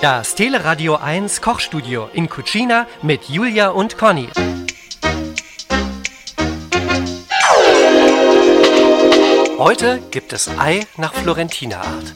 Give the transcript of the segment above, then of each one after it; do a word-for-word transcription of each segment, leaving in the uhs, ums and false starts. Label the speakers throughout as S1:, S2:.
S1: Das Teleradio eins Kochstudio in Cucina mit Julia und Conny. Heute gibt es Ei nach Florentiner-Art.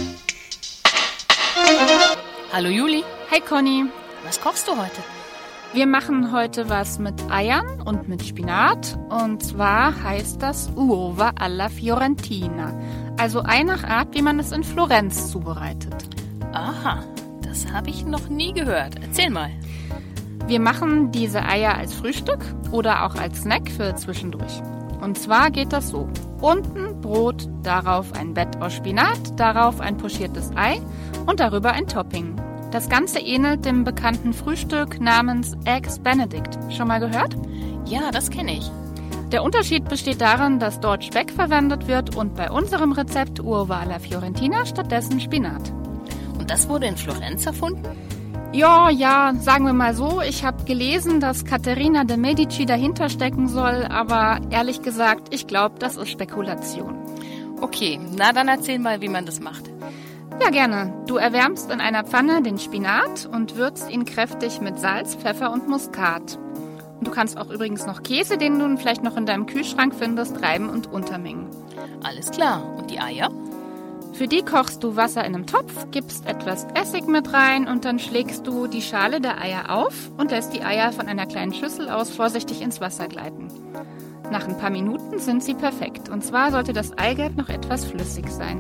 S2: Hallo Juli.
S3: Hi Conny.
S2: Was kochst du heute?
S3: Wir machen heute was mit Eiern und mit Spinat. Und zwar heißt das Uova alla Fiorentina. Also Ei nach Art, wie man es in Florenz zubereitet.
S2: Aha, das habe ich noch nie gehört. Erzähl mal.
S3: Wir machen diese Eier als Frühstück oder auch als Snack für zwischendurch. Und zwar geht das so. Unten Brot, darauf ein Bett aus Spinat, darauf ein pochiertes Ei und darüber ein Topping. Das Ganze ähnelt dem bekannten Frühstück namens Eggs Benedict. Schon mal gehört?
S2: Ja, das kenne ich.
S3: Der Unterschied besteht darin, dass dort Speck verwendet wird und bei unserem Rezept Uova alla Fiorentina stattdessen Spinat.
S2: Und das wurde in Florenz erfunden?
S3: Ja, ja, sagen wir mal so. Ich habe gelesen, dass Caterina de Medici dahinter stecken soll, aber ehrlich gesagt, ich glaube, das ist Spekulation.
S2: Okay, na dann erzähl mal, wie man das macht.
S3: Ja, gerne. Du erwärmst in einer Pfanne den Spinat und würzt ihn kräftig mit Salz, Pfeffer und Muskat. Und du kannst auch übrigens noch Käse, den du vielleicht noch in deinem Kühlschrank findest, reiben und untermengen.
S2: Alles klar. Und die Eier?
S3: Für die kochst du Wasser in einem Topf, gibst etwas Essig mit rein und dann schlägst du die Schale der Eier auf und lässt die Eier von einer kleinen Schüssel aus vorsichtig ins Wasser gleiten. Nach ein paar Minuten sind sie perfekt. Und zwar sollte das Eigelb noch etwas flüssig sein.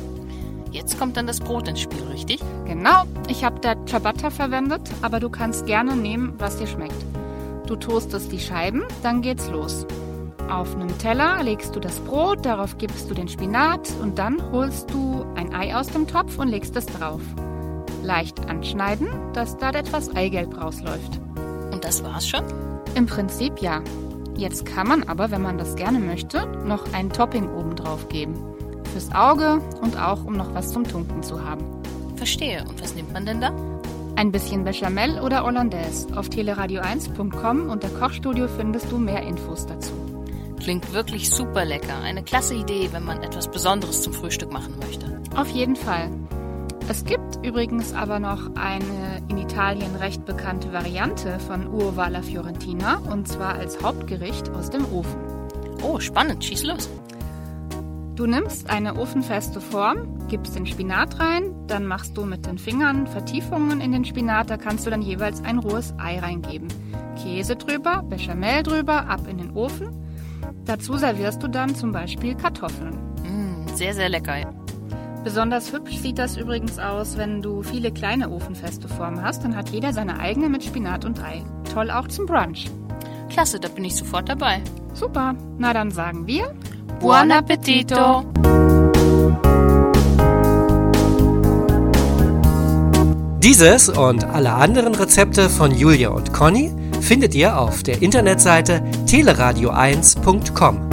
S2: Jetzt kommt dann das Brot ins Spiel, richtig?
S3: Genau, ich habe da Ciabatta verwendet, aber du kannst gerne nehmen, was dir schmeckt. Du toastest die Scheiben, dann geht's los. Auf einem Teller legst du das Brot, darauf gibst du den Spinat und dann holst du ein Ei aus dem Topf und legst es drauf. Leicht anschneiden, dass da etwas Eigelb rausläuft.
S2: Und das war's schon?
S3: Im Prinzip ja. Jetzt kann man aber, wenn man das gerne möchte, noch ein Topping oben drauf geben. Fürs Auge und auch, um noch was zum Tunken zu haben.
S2: Verstehe. Und was nimmt man denn da?
S3: Ein bisschen Bechamel oder Hollandaise. Auf teleradio eins punkt com unter Kochstudio findest du mehr Infos dazu.
S2: Klingt wirklich super lecker. Eine klasse Idee, wenn man etwas Besonderes zum Frühstück machen möchte.
S3: Auf jeden Fall. Es gibt übrigens aber noch eine in Italien recht bekannte Variante von Uova alla Fiorentina, und zwar als Hauptgericht aus dem Ofen.
S2: Oh, spannend. Schieß los.
S3: Du nimmst eine ofenfeste Form, gibst den Spinat rein, dann machst du mit den Fingern Vertiefungen in den Spinat, da kannst du dann jeweils ein rohes Ei reingeben. Käse drüber, Bechamel drüber, ab in den Ofen. Dazu servierst du dann zum Beispiel Kartoffeln.
S2: Mm, sehr, sehr lecker.
S3: Besonders hübsch sieht das übrigens aus, wenn du viele kleine ofenfeste Formen hast, dann hat jeder seine eigene mit Spinat und Ei. Toll auch zum Brunch.
S2: Klasse, da bin ich sofort dabei.
S3: Super, na dann sagen wir...
S2: Buon appetito!
S1: Dieses und alle anderen Rezepte von Julia und Conny findet ihr auf der Internetseite teleradio eins punkt com.